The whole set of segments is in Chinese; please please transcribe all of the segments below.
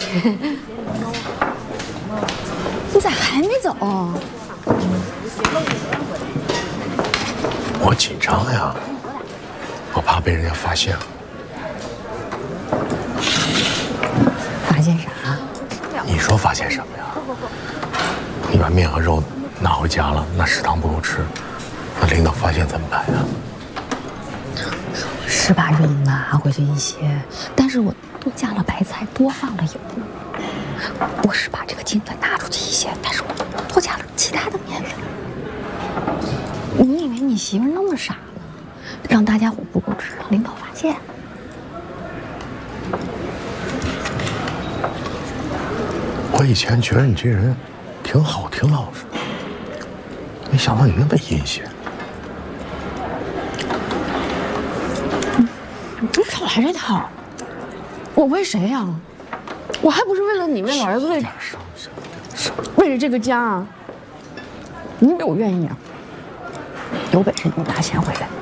你咋还没走？ 我紧张呀，我怕被人家发现了。 发现啥？ 你说发现什么呀？你把面和肉拿回家了，那食堂不够吃，那领导发现怎么办呀？ 是把肉拿回去一些，但是我多加了白菜，多放了油。我是把这个金粉拿出去一些，但是我多加了其他的面粉。你以为你媳妇那么傻呢？让大家伙不够吃，让领导发现？ 我以前觉得你这人挺好，挺老实，没想到你那么阴险。 你少来这套！我为谁呀？我还不是为了你，为了儿子，为了这个家。你以为我愿意啊？有本事你拿钱回来。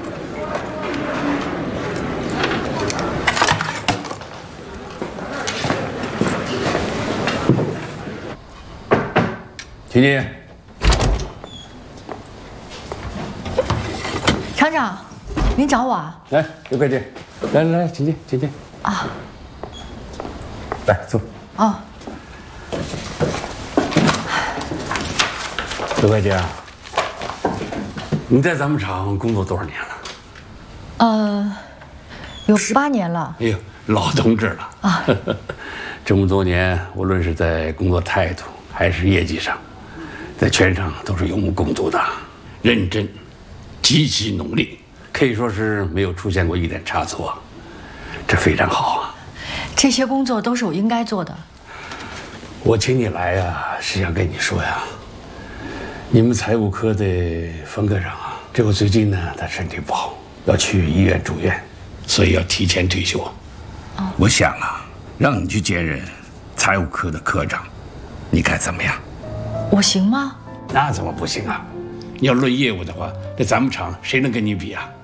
请进。 厂长，您找我啊？ 来，刘会计，来，请进，请进。 啊， 来坐。 哦， 刘会计啊，你在咱们厂工作多少年了？ 有18年了。 哎呦，老同志了啊！这么多年，无论是在工作态度还是业绩上，在全厂都是有目共睹的，认真、积极努力，可以说是没有出现过一点差错，这非常好啊！ 这些工作都是我应该做的。 我请你来呀，是想跟你说呀，你们财务科的冯科长啊，这不最近呢，他身体不好，要去医院住院，所以要提前退休。 我想啊，让你去接任财务科的科长，你看怎么样？ 我行吗？ 那怎么不行啊？你要论业务的话，这咱们厂谁能跟你比啊？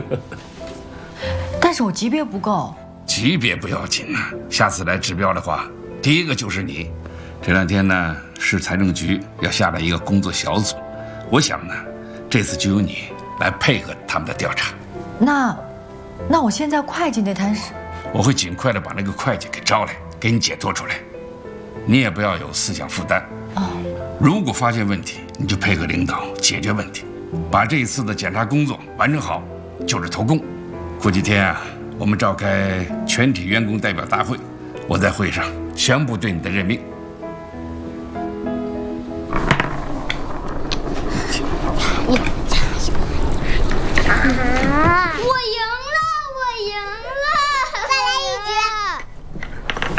但是我级别不够。 级别不要紧啊，下次来指标的话，第一个就是你。这2天呢，市财政局要下来一个工作小组，我想呢，这次就由你来配合他们的调查。 那我现在会计那摊事， 我会尽快的把那个会计给招来，给你解脱出来。你也不要有思想负担。如果发现问题，你就配合领导解决问题，把这一次的检查工作完成好，就是头功。过几天啊，我们召开全体员工代表大会，我在会上宣布对你的任命。 我赢了！我赢了！再来一局！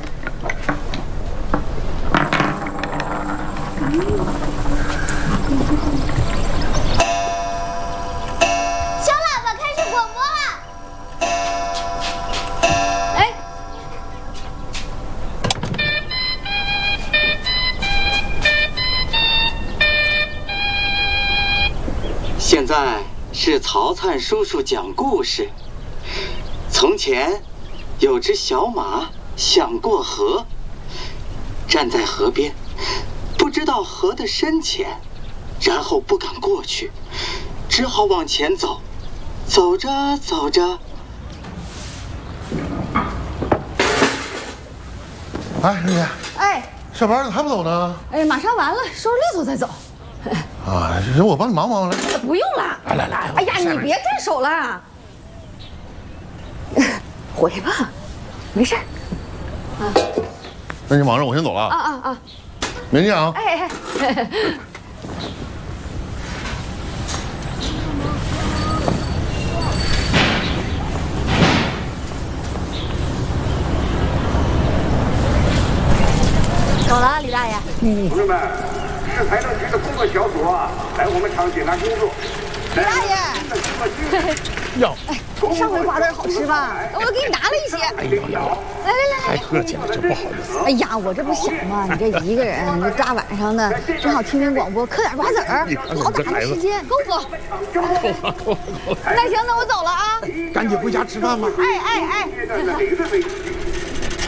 小喇叭开始广播了。哎， 现在是曹灿叔叔讲故事。从前，有只小马想过河，站在河边，不知道河的深浅，然后不敢过去，只好往前走。走着走着， 哎，师姐， 哎， 下班了还不走呢？ 哎，马上完了，收拾利索再走。 啊，这我帮你忙来。 不用了。 来。 哎呀，你别动手了。回吧，没事。 那你忙着，我先走了。 啊！ 明见啊。 哎。 走了，李大爷。 同志们，市财政局的工作小组啊，来我们厂检查工作。 李大爷。 哟， 上回瓜子好吃吧？我给你拿了一些。 哎呦， 来， 太客气了，真不好意思。 哎呀，我这不想嘛，你这一个人，这大晚上的，正好听听广播，嗑点瓜子儿，好打发时间，够不？ 够。 那行，那我走了啊。 赶紧回家吃饭吧。 哎。